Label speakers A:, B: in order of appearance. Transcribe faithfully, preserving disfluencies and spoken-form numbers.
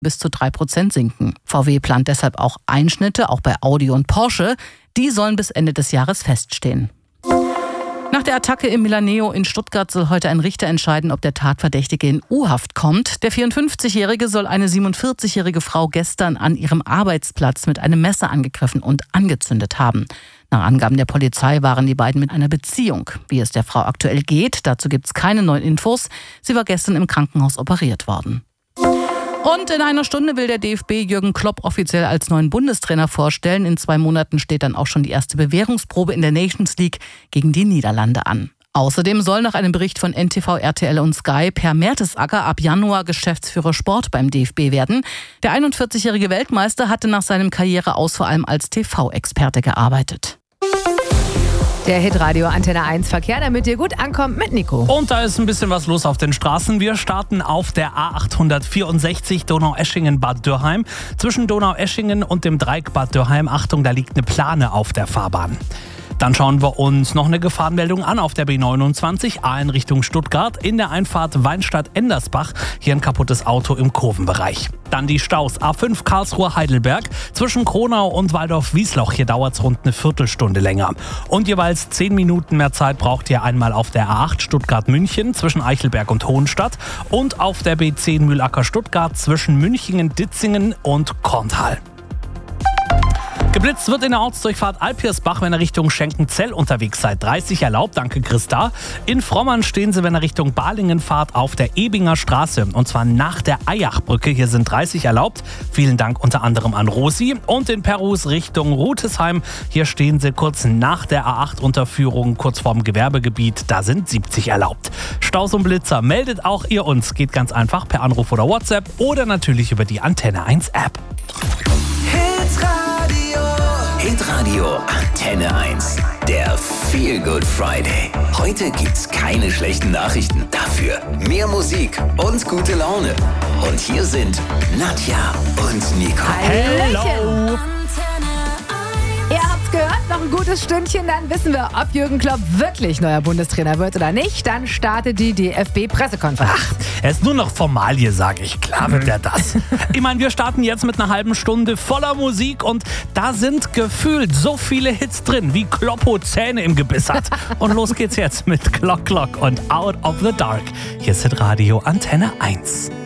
A: bis zu drei Prozent sinken. V W plant deshalb auch Einschnitte, auch bei Audi und Porsche. Die sollen bis Ende des Jahres feststehen. Nach der Attacke im Milaneo in Stuttgart soll heute ein Richter entscheiden, ob der Tatverdächtige in U-Haft kommt. Der vierundfünfzigjährige soll eine siebenundvierzigjährige Frau gestern an ihrem Arbeitsplatz mit einem Messer angegriffen und angezündet haben. Nach Angaben der Polizei waren die beiden mit einer Beziehung. Wie es der Frau aktuell geht, dazu gibt es keine neuen Infos. Sie war gestern im Krankenhaus operiert worden. Und in einer Stunde will der D F B Jürgen Klopp offiziell als neuen Bundestrainer vorstellen. In zwei Monaten steht dann auch schon die erste Bewährungsprobe in der Nations League gegen die Niederlande an. Außerdem soll nach einem Bericht von N T V, R T L und Sky Per Mertesacker ab Januar Geschäftsführer Sport beim D F B werden. Der einundvierzigjährige Weltmeister hatte nach seinem Karriereaus vor allem als T V-Experte gearbeitet.
B: Der Hitradio Antenne eins Verkehr, damit ihr gut ankommt mit Nico.
C: Und da ist ein bisschen was los auf den Straßen. Wir starten auf der A achthundertvierundsechzig Donaueschingen-Bad Dürrheim. Zwischen Donaueschingen und dem Dreieck Bad Dürrheim, Achtung, da liegt eine Plane auf der Fahrbahn. Dann schauen wir uns noch eine Gefahrenmeldung an auf der B neunundzwanzig, A in Richtung Stuttgart, in der Einfahrt Weinstadt-Endersbach. Hier ein kaputtes Auto im Kurvenbereich. Dann die Staus A fünf Karlsruhe-Heidelberg, zwischen Kronau und Waldorf-Wiesloch. Hier dauert es rund eine Viertelstunde länger. Und jeweils zehn Minuten mehr Zeit braucht ihr einmal auf der A acht Stuttgart-München zwischen Eichelberg und Hohenstadt und auf der B zehn Mühlacker-Stuttgart zwischen Münchingen-Ditzingen und Korntal. Geblitzt wird in der Ortsdurchfahrt Alpirsbach, wenn ihr Richtung Schenkenzell unterwegs seid. dreißig erlaubt, danke Christa. In Frommern stehen sie, wenn ihr Richtung Balingen fahrt, auf der Ebinger Straße. Und zwar nach der Eyachbrücke. Hier sind dreißig erlaubt. Vielen Dank unter anderem an Rosi. Und in Perus Richtung Rutesheim. Hier stehen sie kurz nach der A acht Unterführung, kurz vorm Gewerbegebiet. Da sind siebzig erlaubt. Staus und Blitzer, meldet auch ihr uns. Geht ganz einfach per Anruf oder WhatsApp oder natürlich über die Antenne eins App.
D: Hitradio Antenne eins. Der Feel Good Friday. Heute gibt's keine schlechten Nachrichten. Dafür mehr Musik und gute Laune. Und hier sind Nadja und Nico.
B: Hello! Ihr habt's gehört, noch ein gutes Stündchen, dann wissen wir, ob Jürgen Klopp wirklich neuer Bundestrainer wird oder nicht. Dann startet die D F B-Pressekonferenz.
C: Ach, er ist nur noch Formalie, sage ich. Klar wird er das. Ich meine, wir starten jetzt mit einer halben Stunde voller Musik und da sind gefühlt so viele Hits drin, wie Kloppo Zähne im Gebiss hat. Und los geht's jetzt mit Clock Clock und Out of the Dark. Hier ist Hitradio Antenne eins.